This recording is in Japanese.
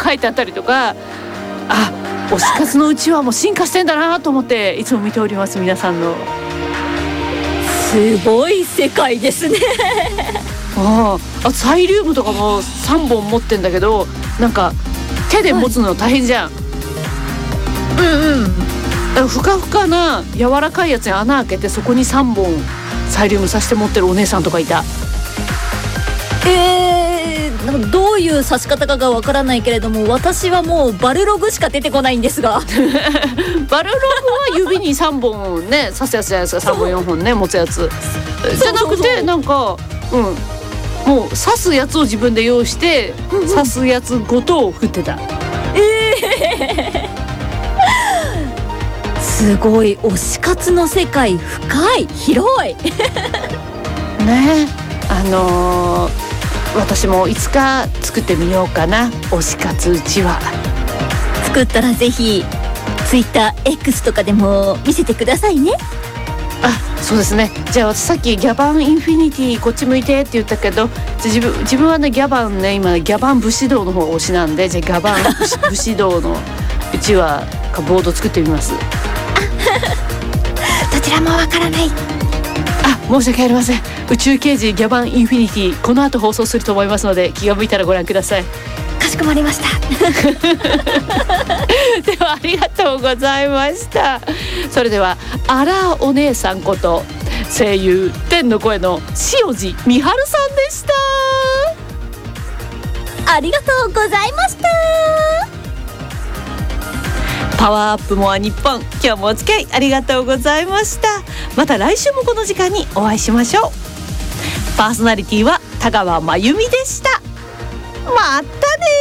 書いてあったりとか、あ、推し活のうちはもう進化してんだなと思っていつも見ております。皆さんのすごい世界ですねあサイリウムとかも3本持ってんだけど、なんか手で持つの大変じゃん、ふかふかな柔らかいやつに穴開けてそこに3本サイリウムさして持ってるお姉さんとかいた。 なんかどういう刺し方かがわからないけれども、私はもうバルログしか出てこないんですがバルログは指に3本ね刺すやつじゃないですか。3本4本ね持つやつじゃなくて、なんかもう刺すやつを自分で用意して刺すやつごと振ってた。 すごい、推し活の世界深い、広いね。私もいつか作ってみようかな、推し活うちわ。 作ったらぜひ TwitterX とかでも見せてくださいね。 あ、そうですね。じゃあ私さっきギャバンインフィニティこっち向いてって言ったけど、じゃあ自分はねギャバンね、今ギャバン武士道の方推しなんで、じゃあギャバン武士道のうちわかボード作ってみますどちらもわからない。 あ、申し訳ありません。宇宙刑事ギャバンインフィニティこの後放送すると思いますので、気が向いたらご覧ください。 かしこまりましたではありがとうございました。それではあらお姉さんこと声優天の声の塩路美春さんでした。 ありがとうございました。 パワーアップモア日本、今日もお付き合いありがとうございました。また来週もこの時間にお会いしましょう。パーソナリティは田川真由美でした。またね。